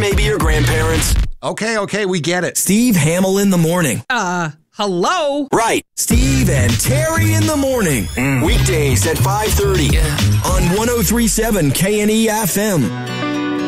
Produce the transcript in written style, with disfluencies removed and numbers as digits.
maybe your grandparents. Okay, we get it. Steve Hamill in the morning. Hello? Right. Steve and Terry in the morning. Weekdays at 5:30. On 103.7 KNE FM.